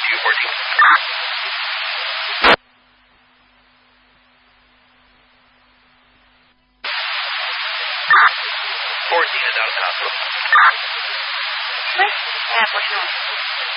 214. 14 is out of the hospital. What? What's wrong?